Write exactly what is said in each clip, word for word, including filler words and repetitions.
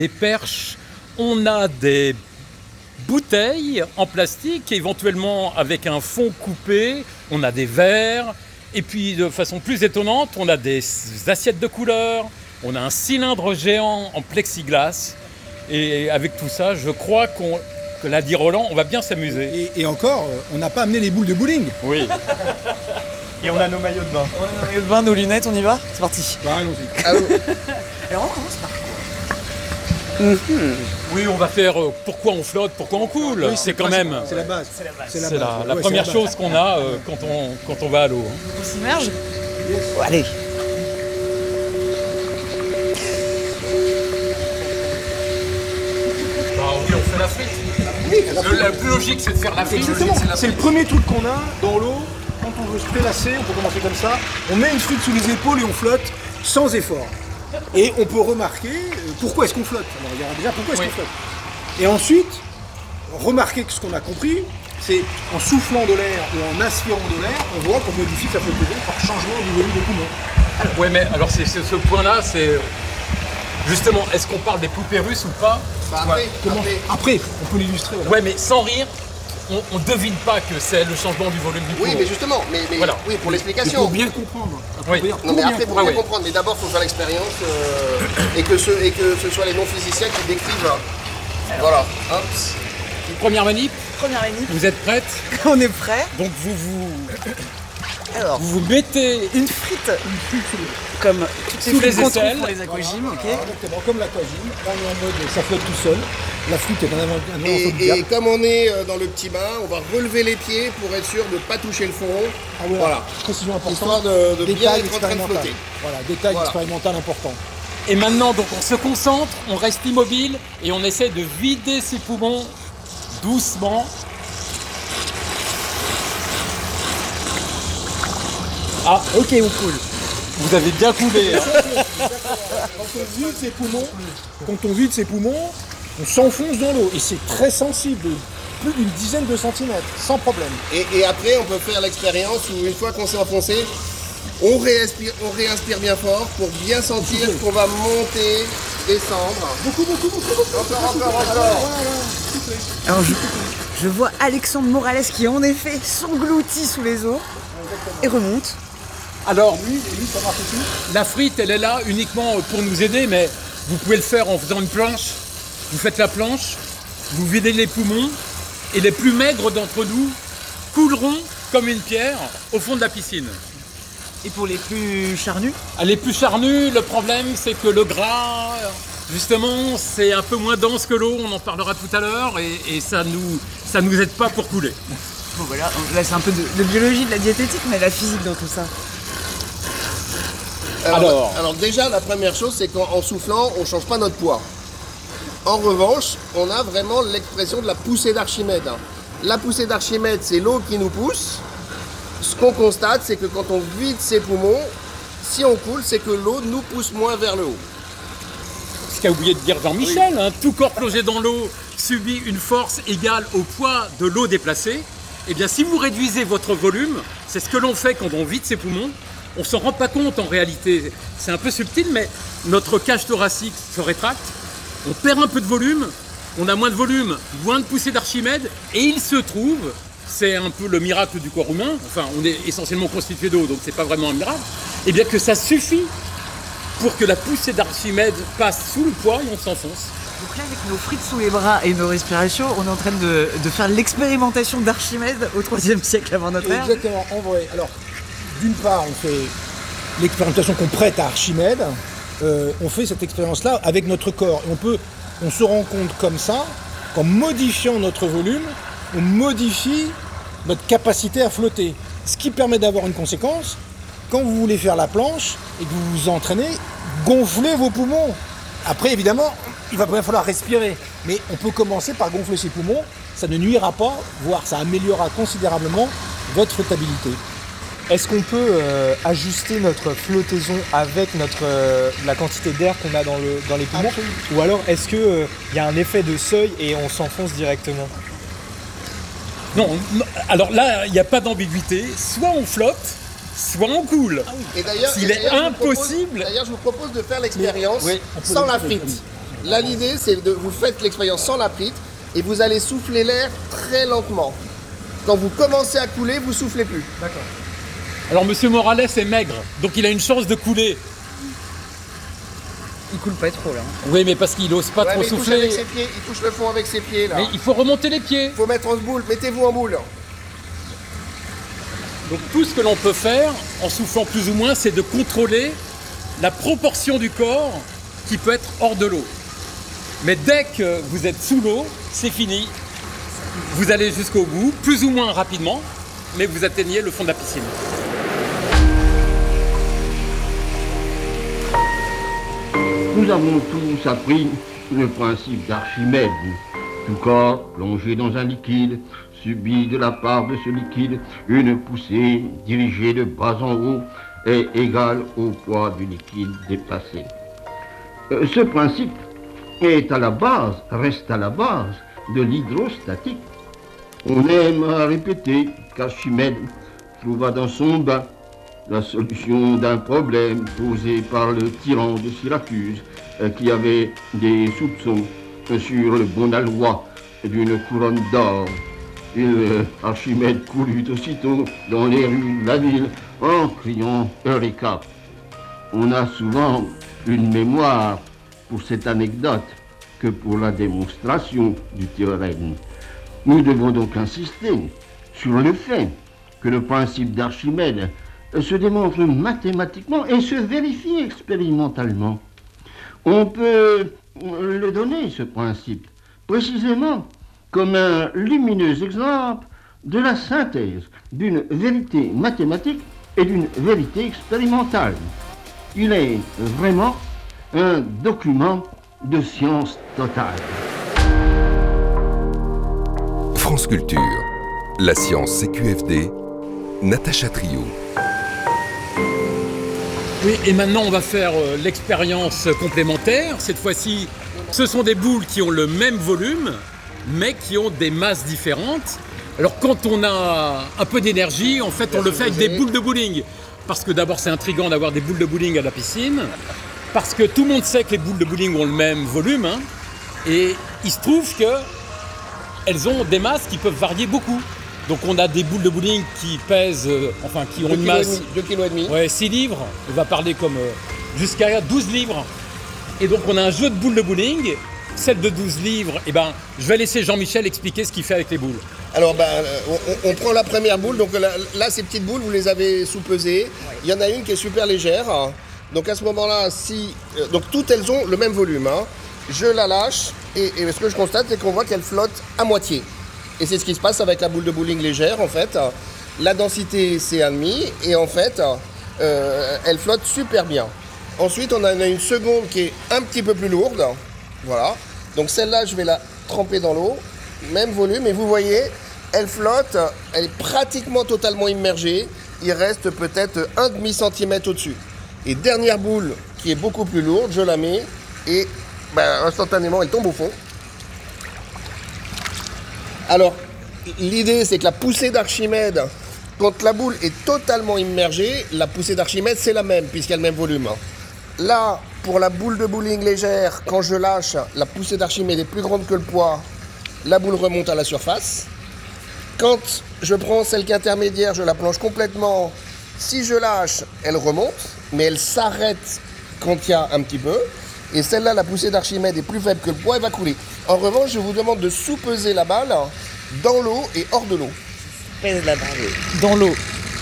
Des perches, on a des bouteilles en plastique, éventuellement avec un fond coupé, on a des verres, et puis de façon plus étonnante, on a des assiettes de couleurs, on a un cylindre géant en plexiglas, et avec tout ça, je crois qu'on, que l'a dit Roland, on va bien s'amuser. Et, et encore, on n'a pas amené les boules de bowling. Oui. Et on a nos maillots de bain. On a nos maillots de bain, nos lunettes, on y va? C'est parti. Bah, allons-y. Alors on commence par quoi? Mmh. Oui, on va faire euh, pourquoi on flotte, pourquoi on coule. Oui, c'est quand même C'est la base. C'est la base. C'est la, c'est base. la, la Ouais, première c'est la chose qu'on a euh, quand, on, quand on va à l'eau. On s'immerge? Yes. Oh, allez. Bah oui, on fait la frite. Oui, la Le, la plus logique, c'est de faire la frite. Exactement. C'est la C'est le frite. premier truc qu'on a dans l'eau. Quand on veut se prélasser, on peut commencer comme ça. On met une frite sous les épaules et on flotte sans effort. Et on peut remarquer euh, pourquoi est-ce qu'on flotte. Alors, il y a déjà pourquoi est-ce Oui. qu'on flotte. Et ensuite, remarquer que ce qu'on a compris, c'est en soufflant de l'air ou en aspirant de l'air, on voit qu'on modifie sa flottaison par changement du volume des poumons. Ouais, mais alors c'est, c'est ce point-là, c'est justement, est-ce qu'on parle des poupées russes ou pas? Bah après, Comment après, Après, on peut l'illustrer. Voilà. Ouais, mais sans rire, on ne devine pas que c'est le changement du volume du oui, poumon. mais justement, mais, mais Voilà. oui, pour Il l'explication. faut bien comprendre. Oui. Faut bien- Non, mais faut après, bien pour Ah bien oui. comprendre, mais d'abord, il faut faire l'expérience euh, et, que ce, et que ce soit les non-physiciens qui décrivent. hein. Voilà. Hop. Première manip, Première manip. vous êtes prête? On est prêt. Donc vous vous, Alors, vous vous mettez une frite comme toutes les Sous les frites qu'on trouve aisselles. pour les aquagymes, ok. Voilà, exactement, comme l'aquagym. Là, on est en mode ça flotte tout seul. La frite est un avant- un Et, ensemble et diable. comme on est euh, dans le petit bain, on va relever les pieds pour être sûr de ne pas toucher le fond. Ah ouais, Voilà. précision importante. Histoire de, de bien Détail être en train de expérimental. flotter. Voilà, détail Voilà. expérimental important. Et maintenant, donc, on se concentre, on reste immobile et on essaie de vider ses poumons doucement. Ah, Ok, on coule. vous avez bien coulé. hein. Quand on vide ses poumons, quand on vide ses poumons, on s'enfonce dans l'eau et c'est très sensible, plus d'une dizaine de centimètres, sans problème. Et, et après, on peut faire l'expérience où une fois qu'on s'est enfoncé, on réinspire, on réinspire bien fort pour bien sentir qu'on va monter, descendre. Beaucoup, beaucoup, beaucoup, beaucoup. Encore, encore, encore. Alors je, je vois Alexandre Morales qui en effet s'engloutit sous les eaux et remonte. Alors, Lui, lui, ça marche aussi. la frite, elle est là uniquement pour nous aider, mais vous pouvez le faire en faisant une planche. Vous faites la planche, vous videz les poumons, et les plus maigres d'entre nous couleront comme une pierre au fond de la piscine. Et pour les plus charnus, Ah, les plus charnus, le problème, c'est que le gras, justement, c'est un peu moins dense que l'eau, on en parlera tout à l'heure, et, et ça nous, ça nous aide pas pour couler. bon voilà, là c'est un peu de, de biologie, de la diététique, mais la physique dans tout ça. Alors, Alors. alors déjà, la première chose, c'est qu'en en soufflant, on ne change pas notre poids. En revanche, on a vraiment l'expression de la poussée d'Archimède. La poussée d'Archimède, c'est l'eau qui nous pousse. Ce qu'on constate, c'est que quand on vide ses poumons, si on coule, c'est que l'eau nous pousse moins vers le haut. Ce qu'a oublié de dire Jean-Michel, hein, tout corps plongé dans l'eau subit une force égale au poids de l'eau déplacée. Eh bien, si vous réduisez votre volume, c'est ce que l'on fait quand on vide ses poumons. On ne s'en rend pas compte en réalité. C'est un peu subtil, mais notre cage thoracique se rétracte. On perd un peu de volume. On a moins de volume, moins de poussée d'Archimède. Et il se trouve, c'est un peu le miracle du corps humain. Enfin, on est essentiellement constitué d'eau, donc c'est pas vraiment un miracle. Eh bien, que ça suffit pour que la poussée d'Archimède passe sous le poids et on s'enfonce. Donc là avec nos frites sous les bras et nos respirations, on est en train de, de faire l'expérimentation d'Archimède au troisième siècle avant notre ère. Exactement, en vrai. Alors, d'une part, on fait l'expérimentation qu'on prête à Archimède. Euh, on fait cette expérience-là avec notre corps. Et on peut, on se rend compte comme ça qu'en modifiant notre volume, on modifie notre capacité à flotter. Ce qui permet d'avoir une conséquence, quand vous voulez faire la planche et que vous vous entraînez, gonflez vos poumons. Après, évidemment, il va bien falloir respirer. Mais on peut commencer par gonfler ses poumons. Ça ne nuira pas, voire ça améliorera considérablement votre flottabilité. Est-ce qu'on peut euh, ajuster notre flottaison avec notre, euh, la quantité d'air qu'on a dans, le, dans les poumons? Absolument. Ou alors est-ce qu'il y a un effet de seuil et on s'enfonce directement? Non, non, alors là, il n'y a pas d'ambiguïté. Soit on flotte, soit on coule. Et d'ailleurs, S'il et est d'ailleurs, je vous propose- impossible- D'ailleurs, je vous propose de faire l'expérience Oui, on peut sans le- la on peut frite. le- Là, l'idée, c'est de vous faites l'expérience sans l'aprite et vous allez souffler l'air très lentement. Quand vous commencez à couler, vous soufflez plus. D'accord. Alors Monsieur Morales est maigre, donc il a une chance de couler. Il coule pas trop là. Oui, mais parce qu'il n'ose pas Ouais, trop mais il touche souffler. avec ses pieds, il touche le fond avec ses pieds là. Mais il faut remonter les pieds. Il faut mettre en boule, mettez-vous en boule. Donc tout ce que l'on peut faire, en soufflant plus ou moins, c'est de contrôler la proportion du corps qui peut être hors de l'eau. Mais dès que vous êtes sous l'eau, c'est fini. Vous allez jusqu'au bout, plus ou moins rapidement, mais vous atteignez le fond de la piscine. Nous avons tous appris le principe d'Archimède. Tout corps plongé dans un liquide subit de la part de ce liquide une poussée dirigée de bas en haut et égale au poids du liquide déplacé. Euh, Ce principe est à la base, reste à la base de l'hydrostatique. On aime à répéter qu'Archimède trouva dans son bain la solution d'un problème posé par le tyran de Syracuse euh, qui avait des soupçons sur le bon aloi d'une couronne d'or. Il, euh, Archimède courut aussitôt dans les rues de la ville en criant « Eureka !» On a souvent une mémoire pour cette anecdote que pour la démonstration du théorème. Nous devons donc insister sur le fait que le principe d'Archimède se démontre mathématiquement et se vérifie expérimentalement. On peut le donner, ce principe, précisément comme un lumineux exemple de la synthèse d'une vérité mathématique et d'une vérité expérimentale. Il est vraiment un document de science totale. France Culture, la science C Q F D, Natacha Trio. Oui, et maintenant on va faire euh, l'expérience complémentaire. Cette fois-ci, ce sont des boules qui ont le même volume, mais qui ont des masses différentes. Alors quand on a un peu d'énergie, en fait on le fait avec des boules de bowling. Parce que d'abord c'est intriguant d'avoir des boules de bowling à la piscine. Parce que tout le monde sait que les boules de bowling ont le même volume. Hein, et il se trouve qu'elles ont des masses qui peuvent varier beaucoup. Donc on a des boules de bowling qui pèsent, euh, enfin qui ont une masse... deux virgule cinq kilos. Ouais, six livres. On va parler comme euh, jusqu'à douze livres. Et donc on a un jeu de boules de bowling. Celle de douze livres, eh ben, je vais laisser Jean-Michel expliquer ce qu'il fait avec les boules. Alors, ben, on, on prend la première boule. Donc là, là, ces petites boules, vous les avez sous-pesées. Il y en a une qui est super légère. Donc à ce moment-là, si... Donc toutes elles ont le même volume. Hein. Je la lâche et, et ce que je constate, c'est qu'on voit qu'elle flotte à moitié. Et c'est ce qui se passe avec la boule de bowling légère, en fait. La densité, c'est un demi. Et en fait, euh, elle flotte super bien. Ensuite, on en a une seconde qui est un petit peu plus lourde. Voilà. Donc celle-là, je vais la tremper dans l'eau. Même volume. Et vous voyez, elle flotte. Elle est pratiquement totalement immergée. Il reste peut-être un demi-centimètre au-dessus. Et dernière boule, qui est beaucoup plus lourde, je la mets. Et ben, instantanément, elle tombe au fond. Alors, l'idée, c'est que la poussée d'Archimède, quand la boule est totalement immergée, la poussée d'Archimède, c'est la même, puisqu'il y a le même volume. Là, pour la boule de bowling légère, quand je lâche, la poussée d'Archimède est plus grande que le poids, la boule remonte à la surface. Quand je prends celle qui est intermédiaire, je la plonge complètement. Si je lâche, elle remonte, mais elle s'arrête quand il y a un petit peu. Et celle-là, la poussée d'Archimède est plus faible que le poids, elle va couler. En revanche, je vous demande de sous-peser la balle dans l'eau et hors de l'eau. Pèse la balle dans l'eau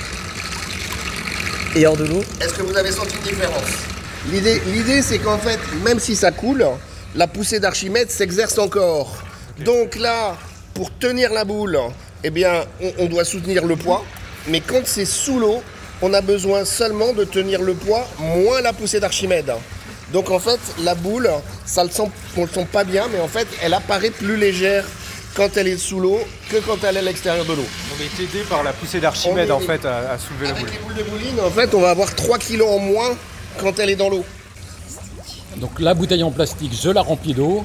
et hors de l'eau. Est-ce que vous avez senti une différence? L'idée, l'idée, c'est qu'en fait, même si ça coule, la poussée d'Archimède s'exerce encore. Donc là, pour tenir la boule, eh bien, on, on doit soutenir le poids. Mais quand c'est sous l'eau, on a besoin seulement de tenir le poids moins la poussée d'Archimède. Donc en fait, la boule, ça le sent, on le sent pas bien, mais en fait, elle apparaît plus légère quand elle est sous l'eau que quand elle est à l'extérieur de l'eau. On est aidé par la poussée d'Archimède en fait à, à soulever la boule. Avec les boules de bowling, en fait, on va avoir trois kilos en moins quand elle est dans l'eau. Donc la bouteille en plastique, je la remplis d'eau.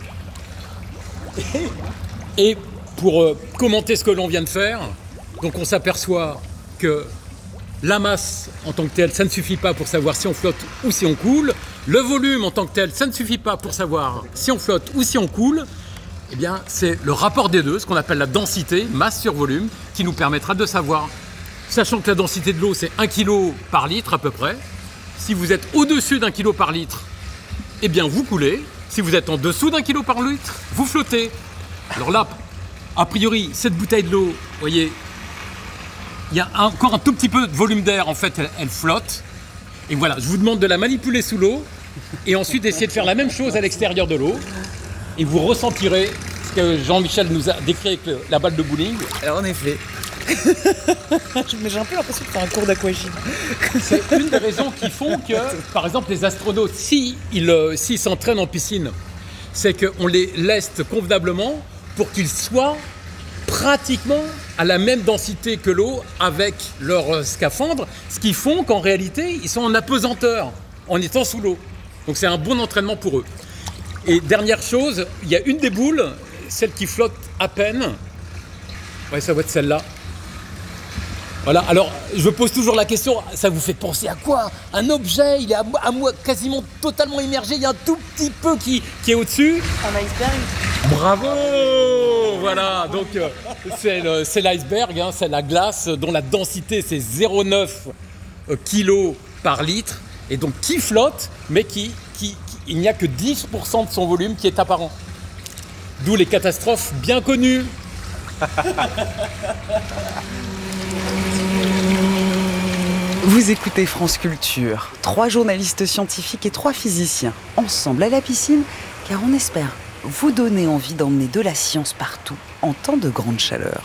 Et pour euh, commenter ce que l'on vient de faire, donc on s'aperçoit que la masse en tant que telle, ça ne suffit pas pour savoir si on flotte ou si on coule. Le volume en tant que tel, ça ne suffit pas pour savoir si on flotte ou si on coule. Eh bien, c'est le rapport des deux, ce qu'on appelle la densité, masse sur volume, qui nous permettra de savoir, sachant que la densité de l'eau, c'est un kilo par litre à peu près. Si vous êtes au-dessus d'un kilo par litre, eh bien, vous coulez. Si vous êtes en dessous d'un kilo par litre, vous flottez. Alors là, a priori, cette bouteille de l'eau, vous voyez, il y a encore un tout petit peu de volume d'air, en fait, elle, elle flotte. Et voilà, je vous demande de la manipuler sous l'eau et ensuite d'essayer de faire la même chose à l'extérieur de l'eau. Et vous ressentirez ce que Jean-Michel nous a décrit avec le- la balle de bowling. Alors en effet. Mais j'ai un peu l'impression que c'est un cours d'aquagym. C'est une des raisons qui font que, par exemple, les astronautes, s'ils euh, s'ils s'entraînent en piscine, c'est qu'on les laisse convenablement pour qu'ils soient pratiquement à la même densité que l'eau avec leur euh, scaphandre, ce qui font qu'en réalité, ils sont en apesanteur en étant sous l'eau. Donc c'est un bon entraînement pour eux. Et dernière chose, il y a une des boules, celle qui flotte à peine. Ouais, ça va être celle-là. Voilà, alors je pose toujours la question, ça vous fait penser à quoi? Un objet, il est à, mo- à moi quasiment totalement immergé, il y a un tout petit peu qui, qui est au-dessus. Un iceberg. Bravo! Voilà, donc euh, c'est le- c'est l'iceberg, hein, c'est la glace dont la densité c'est zéro virgule neuf kg par litre, et donc qui flotte, mais qui, qui, qui- il n'y a que dix pour cent de son volume qui est apparent. D'où les catastrophes bien connues. Vous écoutez France Culture. Trois journalistes scientifiques et trois physiciens, ensemble à la piscine, car on espère vous donner envie d'emmener de la science partout en temps de grande chaleur.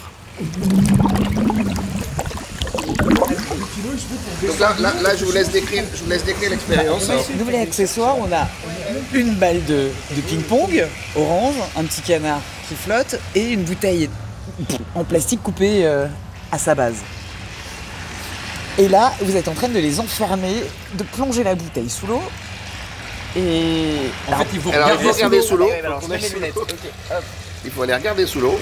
Donc là, là, là, je vous laisse décrire, je vous laisse décrire l'expérience. Nouvel accessoire, on a une balle de, de ping-pong orange, un petit canard qui flotte et une bouteille en plastique coupée euh, à sa base. Et là, vous êtes en train de les enfermer, de plonger la bouteille sous l'eau. Et. En fait, il faut Alors, il faut regarder sous l'eau. Ouais, alors, je mets mes lunettes. Ok, hop. Il faut aller regarder sous l'eau.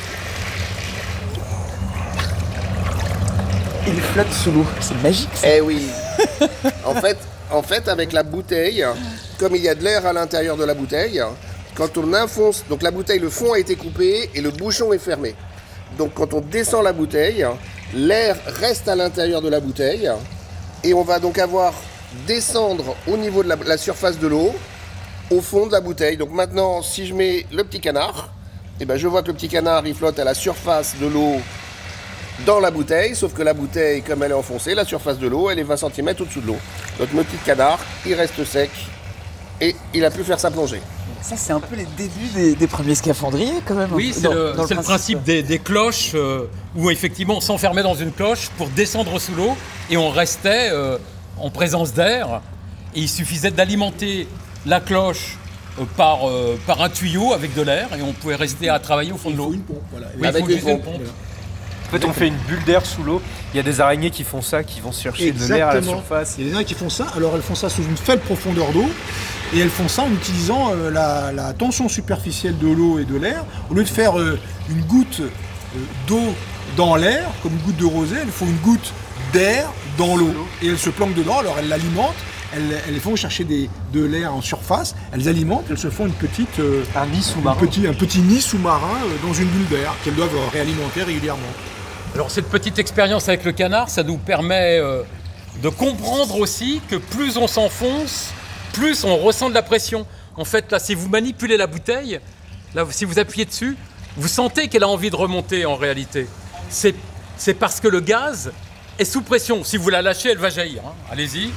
Il flotte sous l'eau. C'est magique ça. Eh oui. En fait, en fait, avec la bouteille, comme il y a de l'air à l'intérieur de la bouteille, quand on enfonce, donc la bouteille, le fond a été coupé et le bouchon est fermé. Donc quand on descend la bouteille, l'air reste à l'intérieur de la bouteille et on va donc avoir descendre au niveau de la, la surface de l'eau, au fond de la bouteille. Donc maintenant, si je mets le petit canard, eh ben, je vois que le petit canard il flotte à la surface de l'eau dans la bouteille, sauf que la bouteille, comme elle est enfoncée, la surface de l'eau, elle est vingt centimètres au-dessous de l'eau. Donc le petit canard, il reste sec et il a pu faire sa plongée. Ça, c'est un peu les débuts des, des premiers scaphandriers quand même. Oui, c'est Dans- le, dans c'est le principe des, des cloches euh, où effectivement on s'enfermait dans une cloche pour descendre sous l'eau et on restait euh, en présence d'air et il suffisait d'alimenter la cloche euh, par, euh, par un tuyau avec de l'air et on pouvait rester à travailler au fond de Il l'eau. faut une pompe, voilà. Oui, il Avec faut une juste une pompe. pompe. En fait, on fait une bulle d'air sous l'eau. Il y a des araignées qui font ça, qui vont chercher de l'air à la Exactement. surface. Il y a des araignées qui font ça, alors elles font ça sous une faible profondeur d'eau, et elles font ça en utilisant euh, la, la tension superficielle de l'eau et de l'air. Au lieu de faire euh, une goutte euh, d'eau dans l'air, comme une goutte de rosée, elles font une goutte d'air dans l'eau. Et elles se planquent dedans, alors elles l'alimentent, elles, elles vont chercher des, de l'air en surface, elles alimentent, elles se font une petite, euh, Un nid un, sous-marin. petit, un petit nid sous-marin euh, dans une bulle d'air qu'elles doivent euh, réalimenter régulièrement. Alors cette petite expérience avec le canard, ça nous permet euh, de comprendre aussi que plus on s'enfonce, plus on ressent de la pression. En fait, là, si vous manipulez la bouteille, là, si vous appuyez dessus, vous sentez qu'elle a envie de remonter en réalité. C'est, c'est parce que le gaz est sous pression. Si vous la lâchez, elle va jaillir. hein. Allez-y.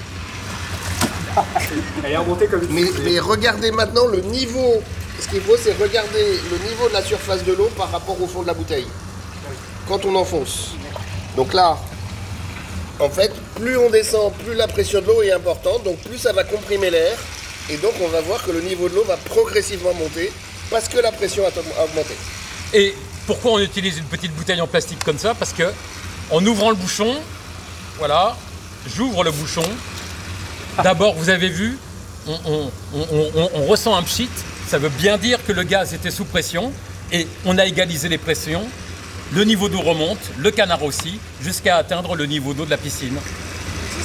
Elle est remontée comme une Mais, mais regardez maintenant le niveau. Ce qu'il faut, c'est regarder le niveau de la surface de l'eau par rapport au fond de la bouteille. Quand on enfonce. Donc là, en fait, plus on descend, plus la pression de l'eau est importante, donc plus ça va comprimer l'air. Et donc on va voir que le niveau de l'eau va progressivement monter parce que la pression a a augmenté. Et pourquoi on utilise une petite bouteille en plastique comme ça? Parce que en ouvrant le bouchon, voilà, j'ouvre le bouchon. D'abord, vous avez vu, on, on- on- on- on ressent un pchit. Ça veut bien dire que le gaz était sous pression et on a égalisé les pressions. Le niveau d'eau remonte, le canard aussi, jusqu'à atteindre le niveau d'eau de la piscine.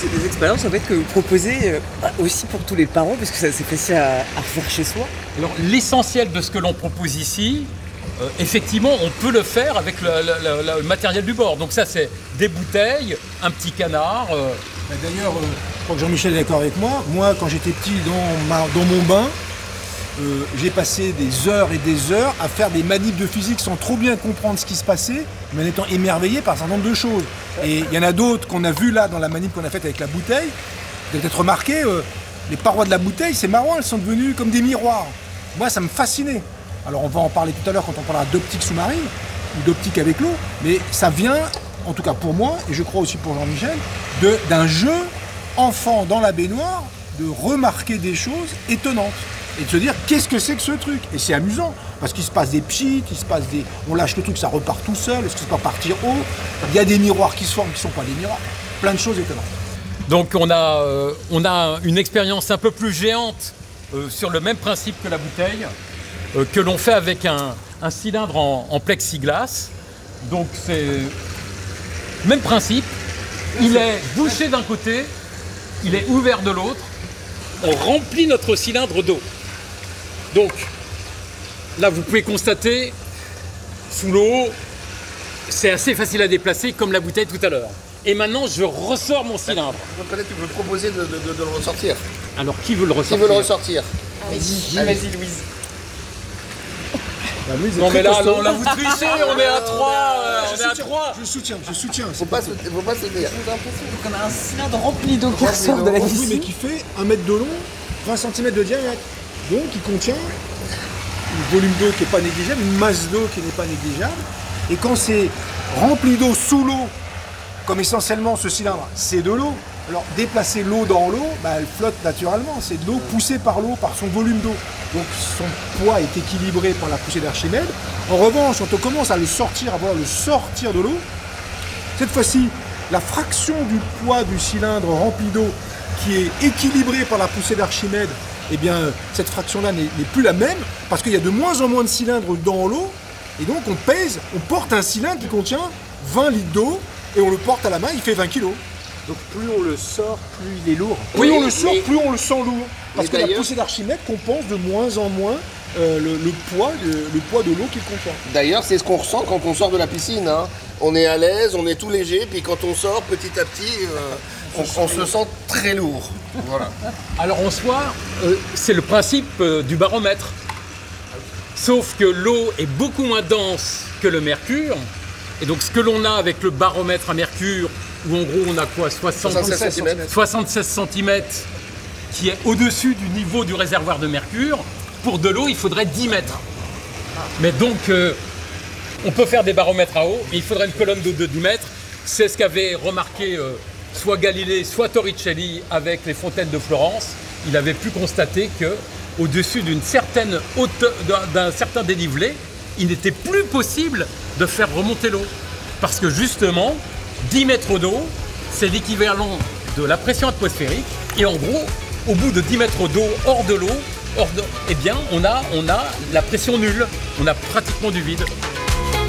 c'est des expériences en fait que vous proposez euh, aussi pour tous les parents, parce que ça, c'est facile à, à refaire chez soi. Alors, l'essentiel de ce que l'on propose ici, euh, effectivement, on peut le faire avec le, le- le- le matériel du bord. Donc ça, c'est des bouteilles, un petit canard. euh, Bah, D'ailleurs, euh, je crois que Jean-Michel est d'accord avec moi. Moi, quand j'étais petit dans, ma- dans mon bain, euh, j'ai passé des heures et des heures à faire des manips de physique sans trop bien comprendre ce qui se passait, mais en étant émerveillé par un certain nombre de choses. Et il y en a d'autres qu'on a vues là dans la manip qu'on a faite avec la bouteille. Vous avez peut-être remarqué, euh, les parois de la bouteille, c'est marrant, elles sont devenues comme des miroirs. Moi, ça me fascinait. Alors, on va en parler tout à l'heure quand on parlera d'optique sous-marine ou d'optique avec l'eau, mais ça vient, en tout cas pour moi, et je crois aussi pour Jean-Michel, de- d'un jeu enfant dans la baignoire, de remarquer des choses étonnantes et de se dire qu'est-ce que c'est que ce truc. Et c'est amusant parce qu'il se passe des pchites, il se passe des, on lâche le truc, ça repart tout seul. Est-ce que c'est pas partir haut? Il y a des miroirs qui se forment qui sont pas des miroirs. Plein de choses étonnantes. Donc on a, euh, on a une expérience un peu plus géante euh, sur le même principe que la bouteille, euh, que l'on fait avec un, un cylindre en, en plexiglas. Donc c'est même principe. Il est bouché d'un côté, il est ouvert de l'autre. On remplit notre cylindre d'eau. Donc là, vous pouvez constater, sous l'eau, c'est assez facile à déplacer comme la bouteille tout à l'heure. Et maintenant, je ressors mon cylindre. Peut-être tu peux proposer de, de- de- de le ressortir. Alors, qui veut le Qui ressortir? veut le ressortir? Vas-y, ah, vas-y Louise. Bah, Louise est Non très mais là, costaud. non, là vous trichez, on est à trois, euh, Je on est à soutiens, trois. Je soutiens, je soutiens. Faut pas se, faut pas se dire. Donc on a un cylindre rempli d'eau qui Rempli ressort de la d'eau. Oui, mais piscine. qui fait un mètre de long, vingt centimètres de diamètre. Donc il contient un volume d'eau qui n'est pas négligeable, une masse d'eau qui n'est pas négligeable. Et quand c'est rempli d'eau sous l'eau, comme essentiellement ce cylindre, c'est de l'eau. Alors déplacer l'eau dans l'eau, bah, elle flotte naturellement. C'est de l'eau poussée par l'eau, par son volume d'eau. Donc son poids est équilibré par la poussée d'Archimède. En revanche, quand on commence à le sortir, à voir le sortir de l'eau, cette fois-ci, la fraction du poids du cylindre rempli d'eau qui est équilibrée par la poussée d'Archimède, eh bien, cette fraction-là n'est n'est plus la même parce qu'il y a de moins en moins de cylindres dans l'eau. Et donc, on pèse, on porte un cylindre qui contient vingt litres d'eau et on le porte à la main, il fait vingt kilos. Donc plus on le sort, plus il est lourd. Plus Oui, on le sort, mais- plus on le sent lourd. Parce mais que la d'ailleurs- poussée d'Archimède compense de moins en moins euh, le, le poids de, le poids de l'eau qu'il contient. D'ailleurs, c'est ce qu'on ressent quand on sort de la piscine. Hein. On est à l'aise, on est tout léger, puis quand on sort, petit à petit, euh, on, on se sent très lourd. Voilà. Alors en soi, euh, c'est le principe euh, du baromètre. Sauf que l'eau est beaucoup moins dense que le mercure. Et donc ce que l'on a avec le baromètre à mercure, où en gros on a quoi, soixante-seize centimètres. soixante-seize centimètres, qui est au-dessus du niveau du réservoir de mercure. Pour de l'eau, il faudrait dix mètres. Mais donc, euh, on peut faire des baromètres à eau, mais il faudrait une colonne d'eau de dix mètres. C'est ce qu'avait remarqué euh, soit Galilée, soit Torricelli avec les fontaines de Florence. Il avait pu constater que au-dessus d'une certaine hauteur, d'un- d'un certain dénivelé, il n'était plus possible de faire remonter l'eau. Parce que justement, dix mètres d'eau, c'est l'équivalent de la pression atmosphérique. Et en gros, au bout de dix mètres d'eau hors de l'eau, hors de, eh bien, on a, on a la pression nulle. On a pratiquement du vide.